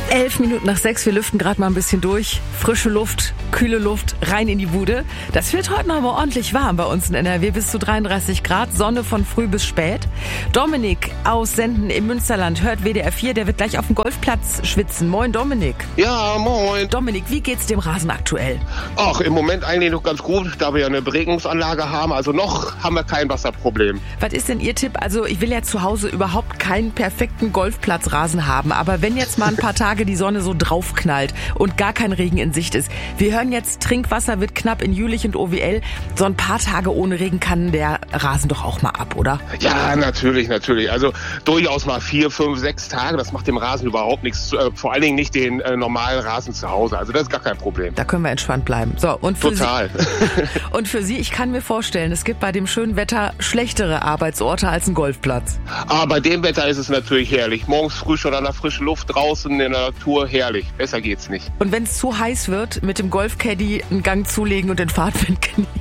5:11, wir lüften gerade mal ein bisschen durch. Frische Luft, kühle Luft, rein in die Bude. Das wird heute noch mal ordentlich warm bei uns in NRW, bis zu 33 Grad, Sonne von früh bis spät. Dominik aus Senden im Münsterland hört WDR 4, der wird gleich auf dem Golfplatz schwitzen. Moin Dominik. Ja, moin. Dominik, wie geht's dem Rasen aktuell? Ach, im Moment eigentlich noch ganz gut, da wir ja eine Beregnungsanlage haben. Also noch haben wir kein Wasserproblem. Was ist denn Ihr Tipp? Also ich will ja zu Hause überhaupt keinen perfekten Golfplatzrasen haben, aber wenn jetzt mal ein paar Tage die Sonne so draufknallt und gar kein Regen in Sicht ist. Wir hören jetzt, Trinkwasser wird knapp in Jülich und OWL. So ein paar Tage ohne Regen kann der Rasen doch auch mal ab, oder? Ja, natürlich. Also durchaus mal 4, 5, 6 Tage, das macht dem Rasen überhaupt nichts. Vor allen Dingen nicht den normalen Rasen zu Hause. Also das ist gar kein Problem. Da können wir entspannt bleiben. So, und für Total. Und für Sie, ich kann mir vorstellen, es gibt bei dem schönen Wetter schlechtere Arbeitsorte als ein Golfplatz. Aber bei dem Wetter ist es natürlich herrlich. Morgens früh schon an der frischen Luft draußen in der Natur, herrlich. Besser geht's nicht. Und wenn es zu heiß wird, mit dem Golfcaddy einen Gang zulegen und den Fahrtwind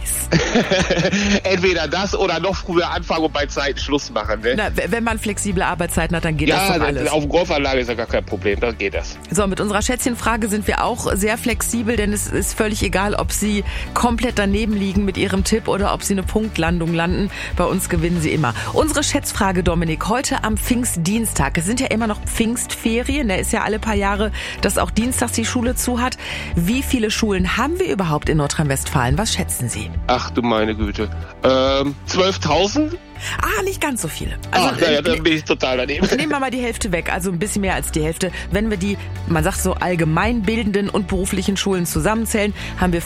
genießen. Entweder das oder noch früher anfangen und bei Zeiten Schluss machen. Ne? Na, wenn man flexible Arbeitszeiten hat, dann geht das doch alles. Ja, auf der Golfanlage ist ja gar kein Problem, dann geht das. So, mit unserer Schätzchenfrage sind wir auch sehr flexibel, denn es ist völlig egal, ob Sie komplett daneben liegen mit Ihrem Tipp oder ob Sie eine Punktlandung landen. Bei uns gewinnen Sie immer. Unsere Schätzfrage, Dominik, heute am Pfingstdienstag. Es sind ja immer noch Pfingstferien, da ist ja alle paar Jahre, dass auch dienstags die Schule zu hat. Wie viele Schulen haben wir überhaupt in Nordrhein-Westfalen? Was schätzen Sie? Ach du meine Güte. 12.000? Nicht ganz so viele. Also, Dann bin ich total daneben. Nehmen wir mal die Hälfte weg, also ein bisschen mehr als die Hälfte. Wenn wir die, man sagt so, allgemeinbildenden und beruflichen Schulen zusammenzählen, haben wir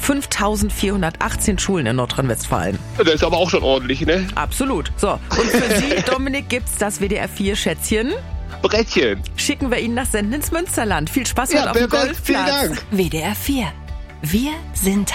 5.418 Schulen in Nordrhein-Westfalen. Das ist aber auch schon ordentlich, ne? Absolut. So, und für Sie, Dominik, gibt's das WDR 4 Schätzchen. Brettchen. Schicken wir Ihnen nach Senden ins Münsterland. Viel Spaß heute auf dem perfekt. Golfplatz. Vielen Dank. WDR 4. Wir sind